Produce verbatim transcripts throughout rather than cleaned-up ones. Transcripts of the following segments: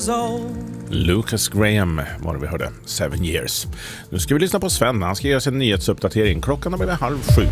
years old. Lucas Graham var det vi hörde, Seven Years. Nu ska vi lyssna på Sven, han ska göra sin nyhetsuppdatering. Klockan har blivit halv sju.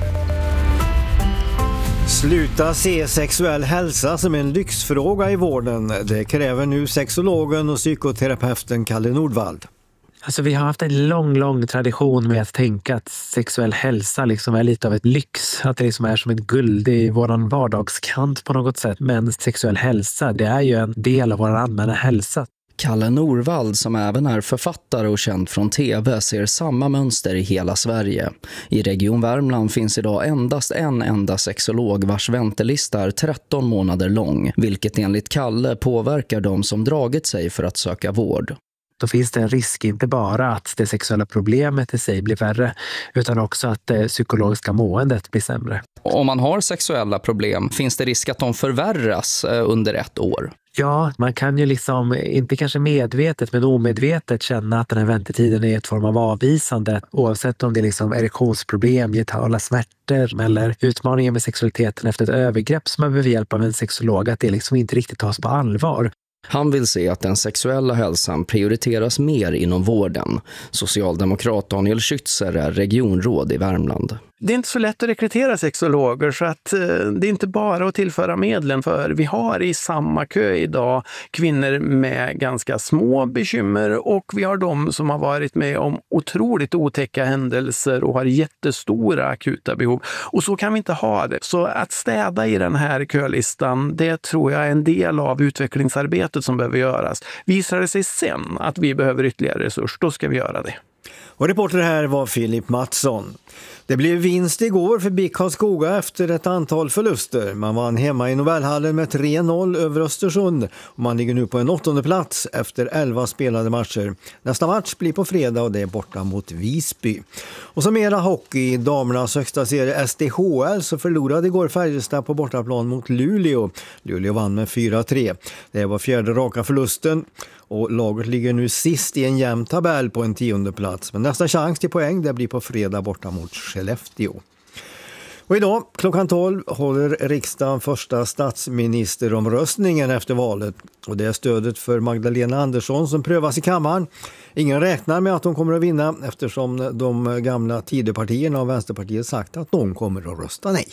Sluta se sexuell hälsa som en lyxfråga i vården. Det kräver nu sexologen och psykoterapeuten Kalle Nordvald. Alltså vi har haft en lång, lång tradition med att tänka att sexuell hälsa liksom är lite av ett lyx. Att det liksom är som ett guld i våran vardagskant på något sätt. Men sexuell hälsa, det är ju en del av vår allmänna hälsa. Kalle Nordvald, som även är författare och känd från tv, ser samma mönster i hela Sverige. I Region Värmland finns idag endast en enda sexolog vars väntelista är tretton månader lång, vilket enligt Kalle påverkar de som dragit sig för att söka vård. Då finns det en risk inte bara att det sexuella problemet i sig blir värre, utan också att det psykologiska måendet blir sämre. Om man har sexuella problem, finns det risk att de förvärras under ett år? Ja, man kan ju liksom, inte kanske medvetet men omedvetet känna att den här väntetiden är ett form av avvisande. Oavsett om det är liksom erektionsproblem, getala smärtor eller utmaningar med sexualiteten efter ett övergrepp som man behöver hjälp av en sexolog, att det liksom inte riktigt tas på allvar. Han vill se att den sexuella hälsan prioriteras mer inom vården. Socialdemokrat Daniel Schützer är regionråd i Värmland. Det är inte så lätt att rekrytera sexologer, så att eh, det är inte bara att tillföra medlen, för vi har i samma kö idag kvinnor med ganska små bekymmer och vi har de som har varit med om otroligt otäcka händelser och har jättestora akuta behov. Och så kan vi inte ha det. Så att städa i den här kölistan, det tror jag är en del av utvecklingsarbetet som behöver göras. Visar det sig sen att vi behöver ytterligare resurs, då ska vi göra det. Och reporter här var Filip Mattsson. Det blev vinst igår för BIK Karlskoga efter ett antal förluster. Man vann hemma i Nobelhallen med tre noll över Östersund och man ligger nu på en åttonde plats efter elva spelade matcher. Nästa match blir på fredag och det är borta mot Visby. Och så mera hockey i damernas högsta serie S D H L så förlorade igår Färjestad på bortaplan mot Luleå. Luleå vann med fyra tre. Det var fjärde raka förlusten. Och laget ligger nu sist i en jämn tabell på en tionde plats. Men nästa chans till poäng det blir på fredag borta mot Skellefteå. Och idag klockan tolv håller riksdagen första statsministeromröstningen efter valet. Och det är stödet för Magdalena Andersson som prövas i kammaren. Ingen räknar med att de kommer att vinna eftersom de gamla Tidöpartierna och Vänsterpartiet sagt att de kommer att rösta nej.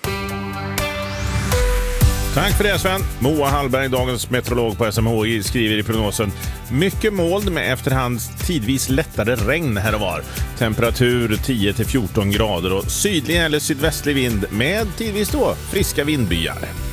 Tack för det Sven. Moa Hallberg, dagens meteorolog på S M H I, skriver i prognosen: mycket moln med efterhand tidvis lättare regn här och var. Temperatur tio till fjorton grader och sydlig eller sydvästlig vind med tidvis då friska vindbyar.